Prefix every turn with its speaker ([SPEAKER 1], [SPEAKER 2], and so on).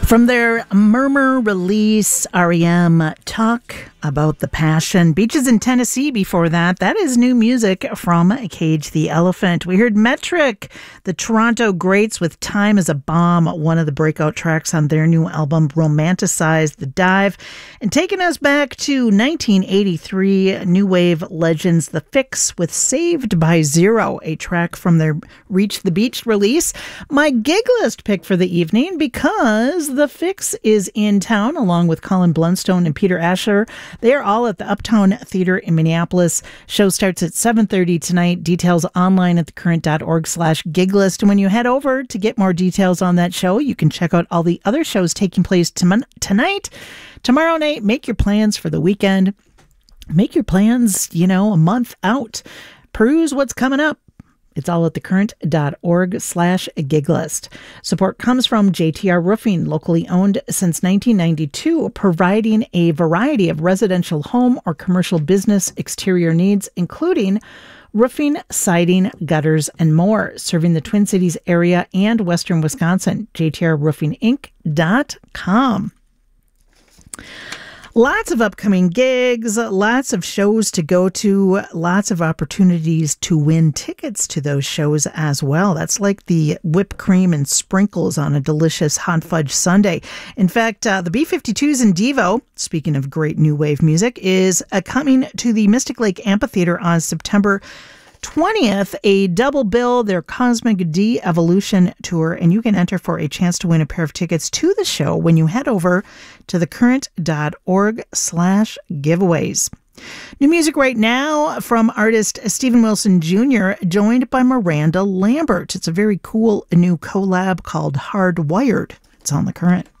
[SPEAKER 1] From their Murmur release, REM Talk About the Passion. Beaches in Tennessee before that. That is new music from Cage the Elephant. We heard Metric, the Toronto greats, with Time as a Bomb, one of the breakout tracks on their new album, Romanticize the Dive. And taking us back to 1983, new wave legends The Fix with Saved by Zero, a track from their Reach the Beach release. My gig list pick for the evening, because The Fix is in town along with Colin Blunstone and Peter Asher. They are all at the Uptown Theater in Minneapolis. Show starts at 7:30 tonight. Details online at thecurrent.org/giglist. And when you head over to get more details on that show, you can check out all the other shows taking place tonight, tomorrow night. Make your plans for the weekend. Make your plans, a month out. Peruse what's coming up. It's all at thecurrent.org/giglist. Support comes from JTR Roofing, locally owned since 1992, providing a variety of residential home or commercial business exterior needs, including roofing, siding, gutters, and more. Serving the Twin Cities area and Western Wisconsin. JTRRoofinginc.com. Lots of upcoming gigs, lots of shows to go to, lots of opportunities to win tickets to those shows as well. That's like the whipped cream and sprinkles on a delicious hot fudge sundae. In fact, the B-52s in Devo, speaking of great new wave music, is coming to the Mystic Lake Amphitheater on September 20th, a double bill, their Cosmic De-Evolution tour, and you can enter for a chance to win a pair of tickets to the show when you head over to thecurrent.org/giveaways. New music right now from artist Stephen Wilson Jr., joined by Miranda Lambert. It's a very cool new collab called Hardwired. It's on The Current.